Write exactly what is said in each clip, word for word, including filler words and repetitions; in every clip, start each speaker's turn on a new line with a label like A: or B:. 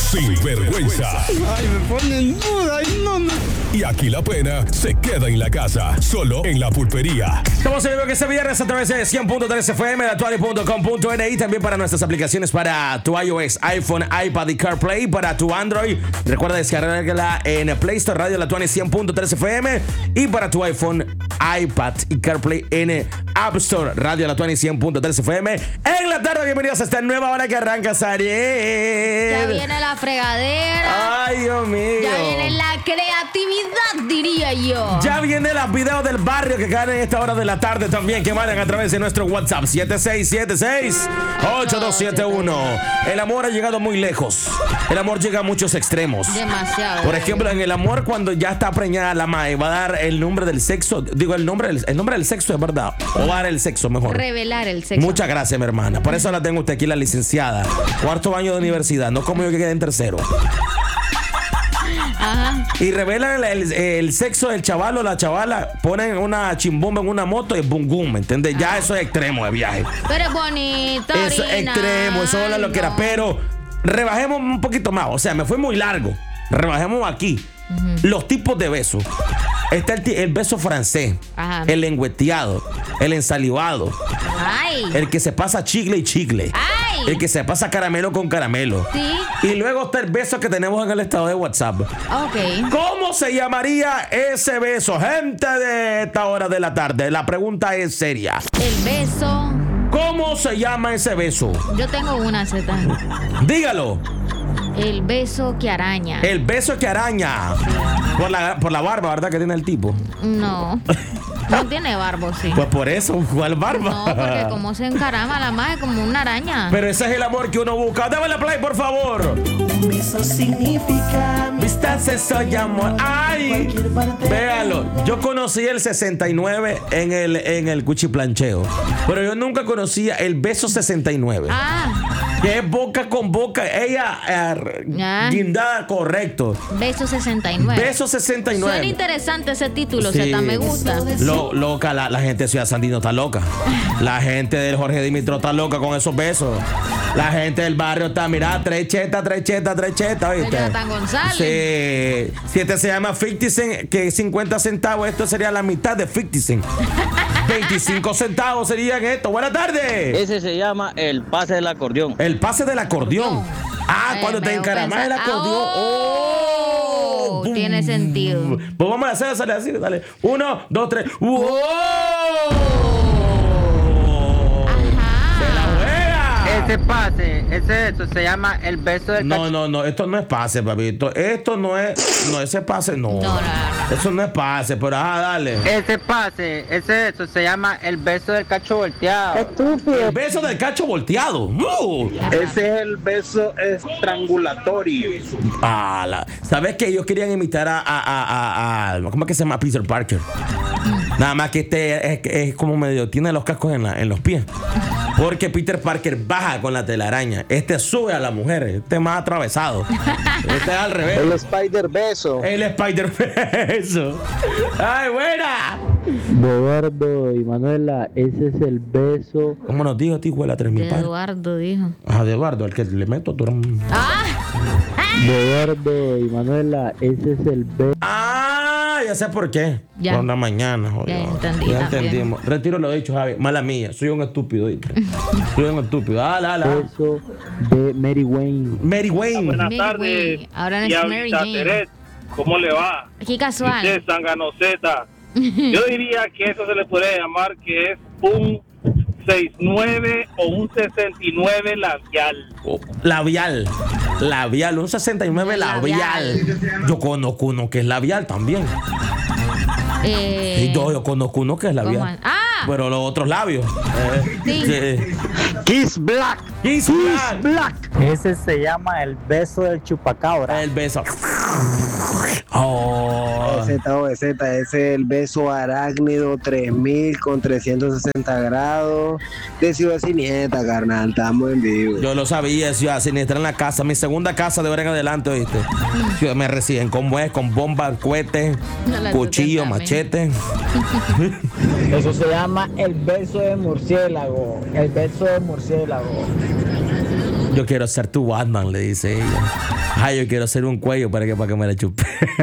A: sin vergüenza.
B: Ay, me pone en duda. Ay, no, no.
A: Y aquí la pena se queda en la casa, solo en La Pulpería.
C: Como se ve que este viernes a través de cien punto tres F M, actuali punto com punto n y también para nuestras aplicaciones para tu iOS, iPhone, iPad y CarPlay, para tu Android. Recuerda descargarla en Play Store, Radio La Tuani cien punto tres F M, y para tu iPhone, iPad y CarPlay en App Store, Radio La Tuani cien punto tres F M. En la tarde, bienvenidos a esta nueva hora que arranca, Sariel.
D: Ya viene la fregadera.
C: Ay, Dios mío.
D: Ya viene la creatividad, diría yo.
C: Ya vienen los videos del barrio que caen en esta hora de la tarde también, que mandan a través de nuestro WhatsApp siete seis siete seis, ocho dos siete uno. El amor ha llegado muy lejos. El amor llega a muchos extremos.
D: Demasiado.
C: Por ejemplo, en el amor, cuando ya está preñada la mae, va a dar el nombre del sexo. Digo, el nombre del, el nombre del sexo es verdad. O va a dar el sexo mejor.
D: Revelar el sexo.
C: Muchas gracias, mi hermana. Por eso la tengo usted aquí, la licenciada. Cuarto año de universidad. No como yo que quedé en tercero.
D: Ajá.
C: Y revelan el, el, el sexo del chaval o la chavala, ponen una chimbomba en una moto y bum bum, ¿me entiendes? Ya eso es extremo de viaje.
D: Pero es bonito.
C: Eso es extremo, eso es lo que era. Pero rebajemos un poquito más. O sea, me fue muy largo. Rebajemos aquí. Uh-huh. Los tipos de besos. Está el, el beso francés,
D: ajá,
C: el lengüeteado, el ensalivado,
D: ay,
C: el que se pasa chicle y chicle,
D: ay,
C: el que se pasa caramelo con caramelo.
D: Sí.
C: Y luego está el beso que tenemos en el estado de WhatsApp.
D: Ok.
C: ¿Cómo se llamaría ese beso? Gente de esta hora de la tarde, la pregunta es seria.
D: El beso.
C: ¿Cómo se llama ese beso?
D: Yo tengo una, Z.
C: Dígalo.
D: El beso que araña.
C: El beso que araña. Sí. Por la, por la barba, ¿verdad? Que tiene el tipo.
D: No. No tiene barba, sí.
C: Pues por eso, ¿cuál barba?
D: No, porque como se encarama la madre como una araña.
C: Pero ese es el amor que uno busca. Dame la play, por favor.
E: Un beso significa
C: Vistancia, soy amor. ¡Ay! Véalo. Yo conocí el sesenta y nueve en el, en el cuchiplancheo. Pero yo nunca conocía el beso sesenta y nueve.
D: Ah.
C: Que es boca con boca. Ella eh,
D: ah.
C: guindada, correcto.
D: Beso sesenta y nueve.
C: Beso sesenta y nueve.
D: Suena interesante ese título,
C: sí.
D: Z, me gusta.
C: Lo, loca, la, la gente de Ciudad Sandino está loca. La gente del Jorge Dimitro está loca con esos besos. La gente del barrio está, mira, tres chetas, tres chetas, tres chetas, ¿viste?
D: Jonathan González.
C: Sí. Si este se llama fifty cent, que cincuenta centavos, esto sería la mitad de fifty cent. veinticinco centavos serían esto. Buenas tardes.
F: Ese se llama el pase del acordeón.
C: El pase del acordeón. No. Ah, eh, cuando te encaramas el acordeón.
D: Oh, oh, tiene sentido.
C: Pues vamos a hacer, sale así, dale. Uno, dos, tres. ¡Wow!
F: Ese pase, ese eso se llama el beso del
C: No,
F: cach...
C: no, no, esto no es pase, papito. Esto no es, no, ese pase no.
D: No, no, no.
C: Eso no es pase, pero ajá, dale.
F: Ese pase, ese eso se llama el beso del cacho volteado.
C: Estúpido. El beso del cacho volteado. Uh.
G: Ese es el beso estrangulatorio.
C: Ah, la, ¿sabes qué? Ellos querían imitar a, a, a, a, ¿cómo es que se llama? Peter Parker. Nada más que este es, es como medio, tiene los cascos en, la, en los pies. Porque Peter Parker baja con la telaraña. Este sube a la mujer. Este es más atravesado. Este es al revés.
G: El Spider Beso.
C: El Spider Beso. ¡Ay, buena!
H: Eduardo y Manuela, ese es el beso.
C: ¿Cómo nos dijo, tío? La tres mil
D: de Eduardo dijo.
C: Ah, de Eduardo, el que le meto. Tú...
D: ¡Ah!
H: Eduardo y Manuela, ese es el beso.
C: Ah, ya sé por qué.
D: Ya.
C: Por la mañana, joder.
D: Ya entendí.
C: Ya entendimos. Retiro lo dicho, Javi. Mala mía. Soy un estúpido. Soy un estúpido. Ah, la, la.
H: Beso de Mary Wayne.
C: Mary Wayne.
G: Buenas
D: Mary
G: tardes.
D: Wayne. Ahora no
G: y
D: es
G: a
D: Mary
G: Vita
D: Jane.
G: Teret, ¿cómo le va?
D: Qué casual.
G: Usted, Sanganoceta. Yo diría que eso se le puede llamar que es un sesenta y nueve o un sesenta y nueve labial.
C: Oh, labial. Labial. Un sesenta y nueve labial. labial. Yo conozco uno que es labial también.
D: Eh,
C: y yo, yo conozco uno que es labial.
D: ¡Ah!
C: Pero los otros labios. Eh,
D: sí.
C: sí.
H: Kiss Black.
C: Kiss, Kiss Black.
H: Black. Ese se llama el beso del chupacabra.
C: El beso. Oh.
I: Z O Z, ese es el beso arácnido tres mil con trescientos sesenta grados de Ciudad Siniestra, carnal. Estamos en vivo.
C: Yo lo sabía, Ciudad Siniestra en la casa. Mi segunda casa de ahora en adelante, ¿viste? Me reciben como es, con bombas, cohetes, no cuchillo, machete.
H: Eso se llama el beso de murciélago. El beso de murciélago.
C: Yo quiero ser tu Batman, le dice ella. Ay, yo quiero ser un cuello para que, para que me la chupe.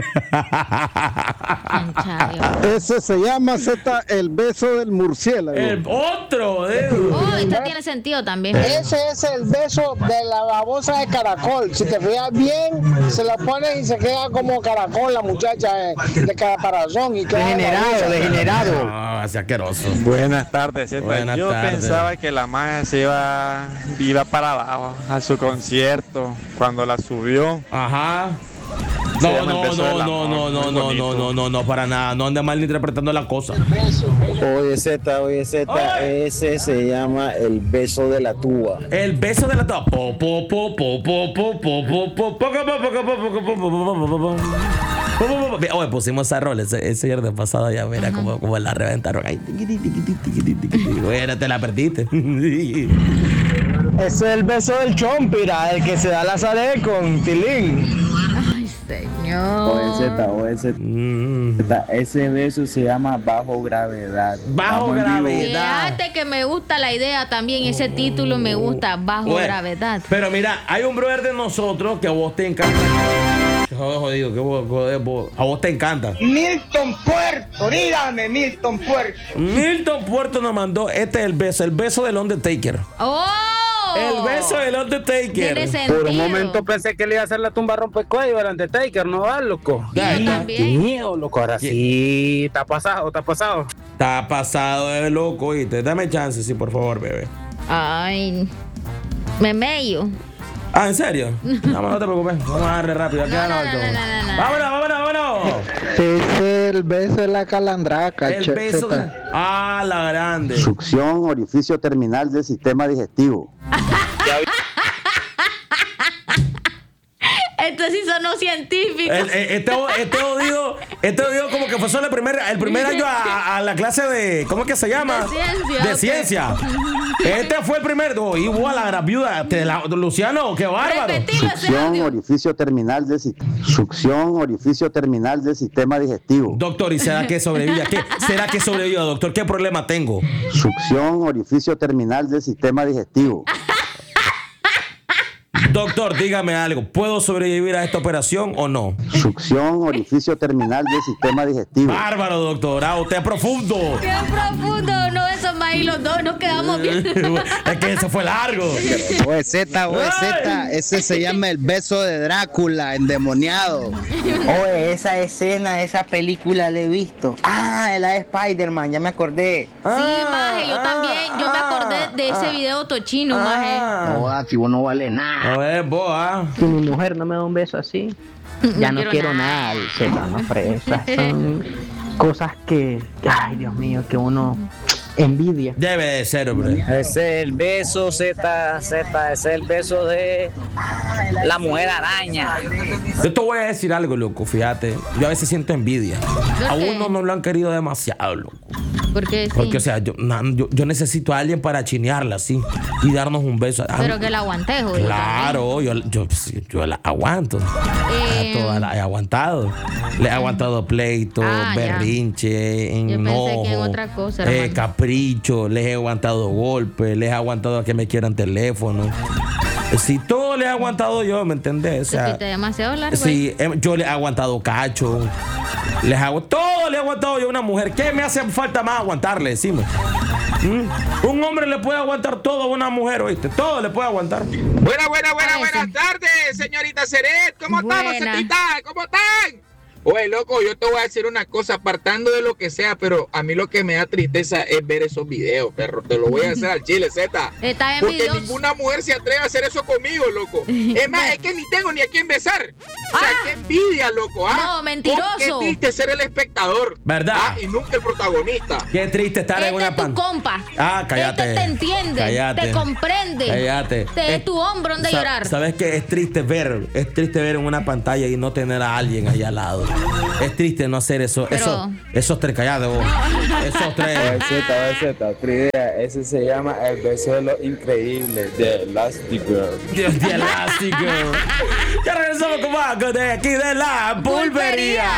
B: Ese se llama Z, el beso del murciélago.
C: El otro, ¿eh?
D: Oh, esto tiene sentido también.
J: Ese es el beso de la babosa de caracol. Si te fijas bien, se lo pones y se queda como caracol la muchacha de, de caparazón. Y queda
F: Degenerado, degenerado.
C: No, es asqueroso.
K: Buenas tardes, Z.
C: Buenas
K: Yo
C: tardes.
K: pensaba que la magia se iba, iba para abajo a su concierto cuando la subió.
C: Ajá.
K: Se
C: No,
K: llama El
C: no,
K: beso del
C: no, no,
K: amor,
C: no, no,
K: muy
C: no, no,
K: bonito.
C: no, no, no, para nada. No ande mal interpretando la cosa.
I: Oye Z, oye Z, ese se llama el beso de la tuba.
C: El beso de la toa. Po, po, po, po, po, po, po, po, po, po, po, po, po, po, po, po, po, po. Oye, pusimos a rol ese, ese viernes pasado ya, mira cómo, cómo la reventaron ahí. Bueno, te la perdiste.
J: Ese es el beso del chompira, el que se da la sale con Tilín.
D: Ay, señor.
H: Oye Z, oye Z, Z, ese beso se llama bajo gravedad.
C: Bajo
H: Vamos en vivo.
C: gravedad.
D: Fíjate que me gusta la idea también. Ese título me gusta. Bajo
C: Bueno,
D: gravedad.
C: Pero mira, hay un brother de nosotros que a vos te encanta. Joder, jodido, que vos, joder, vos- a vos te encanta.
J: Milton Puerto, dígame Milton Puerto.
C: Milton Puerto nos mandó, este es el beso, el beso del Undertaker.
D: ¡Oh!
C: El beso del Undertaker.
D: Tiene sentido.
F: Por un momento pensé que le iba a hacer la tumba rompecuello al Undertaker, ¿no va, loco?
D: Yo también.
F: Mío, loco, ahora sí, está pasado, está pasado.
C: Está pasado de loco, oíste. Dame chance, sí, por favor, bebé.
D: Ay, me mello.
C: Ah, ¿en serio? No, no te preocupes. Vamos a darle rápido. Aquí
D: No,
C: van
D: no,
C: los
D: no,
C: dos.
D: no, no, no, no.
C: Vámonos, vámonos, vámonos.
B: Ese es el beso de la calandraca.
C: El
B: che,
C: beso.
B: Z.
C: Ah, la grande.
I: Succión, orificio terminal del sistema digestivo.
D: Esto sí sonó científico.
C: El- el- este, este odio, este odio como que fue solo el primer, el primer año a, a la clase de, ¿cómo es que se llama?
D: De ciencia,
C: De
D: ok.
C: ciencia. Este fue el primer, oh, igual a la gran viuda, te la- Luciano, qué bárbaro.
D: Repetilo ese
I: Succión,
D: audio.
I: orificio terminal del si- Succión, orificio terminal del sistema digestivo.
C: Doctor, ¿y será que sobrevive? ¿Qué? ¿Será que sobrevive, doctor? ¿Qué problema tengo?
I: Succión, orificio terminal del sistema digestivo.
C: Doctor, dígame algo. ¿Puedo sobrevivir a esta operación o no?
I: Succión, orificio terminal del sistema digestivo.
C: Bárbaro, doctor. Ah, usted es profundo.
D: Qué profundo. No, eso más y los dos nos quedamos bien.
C: Es que ese fue largo.
L: Oye, Z, oye, Z, ese se llama el beso de Drácula, endemoniado.
F: Oye, esa escena, esa película la he visto. Ah, la de Spider-Man, ya me acordé.
D: Sí, maje, yo también. Yo me acordé de ese video tochino, maje.
F: No, si vos no vale nada.
C: A ver, vos, ah.
F: Si mi mujer no me da un beso así, ya no,
D: quiero
F: quiero
D: nada.
F: nada. Se van a fresas. Son cosas que, ay, Dios mío, que uno envidia.
C: Debe de ser, hombre.
F: Ese es el beso, Z, Z, ese es el beso de la mujer araña.
C: Yo te voy a decir algo, loco, fíjate. Yo a veces siento envidia.
D: ¿Por
C: A
D: qué?
C: uno no lo han querido demasiado, loco.
D: Porque sí.
C: Porque, o sea, yo, na- yo, yo necesito a alguien para chinearla así y darnos un beso. Ah,
D: Pero que la aguanté, jodido.
C: Claro, yo, yo, yo la aguanto.
D: Eh,
C: A todas las he aguantado. Le he aguantado pleito,
D: Ah, ya.
C: berrinche,
D: Yo pensé
C: enojo,
D: que en otra cosa,
C: eh,
D: hermano.
C: capricho, les he aguantado golpes, les he aguantado a que me quieran teléfono. Si todo le he aguantado yo, ¿me entendés? O
D: Te
C: sea,
D: fuiste demasiado largo.
C: sí, em, yo le he aguantado cacho. Les hago todo, le he aguantado yo a una mujer. ¿Qué me hace falta más aguantarle? Decime. ¿Mm? Un hombre le puede aguantar todo a una mujer, ¿oíste? Todo le puede aguantar.
M: Buena, buena, buena,
D: Ay,
M: buenas
D: sí.
M: tardes, señorita Seret. ¿Cómo estamos,
D: Buena.
M: Cetita? ¿Cómo están? Oye, loco, yo te voy a decir una cosa, apartando de lo que sea, pero a mí lo que me da tristeza es ver esos videos, perro. Te lo voy a hacer al chile, Z.
D: Está
M: Porque
D: envidioso.
M: ninguna mujer se atreve a hacer eso conmigo, loco. Es más, es que ni tengo ni a quién besar. O sea,
D: Ah.
M: qué envidia, loco. ¿ah?
D: No, mentiroso.
M: Qué triste ser el espectador.
C: ¿Verdad?
M: Ah, y nunca el protagonista.
C: Qué triste estar en
D: Este
C: una
D: es tu
C: pan.
D: compa.
C: Ah, cállate.
D: Este te entiende.
C: Cállate.
D: Te comprende.
C: Cállate.
D: Te
C: Eh,
D: es tu hombro donde
C: sa-
D: llorar.
C: ¿Sabes qué? Es triste ver, es triste ver en una pantalla y no tener a alguien allá al lado. Es triste no hacer eso.
D: Pero-
C: Eso, esos tres callados, vos. Esos tres.
H: Oye Z, oye Z, otra idea. Ese se llama el beso de lo increíble de Elastigirl.
C: Dios de elástico. Ya regresamos con más de aquí de la pulpería.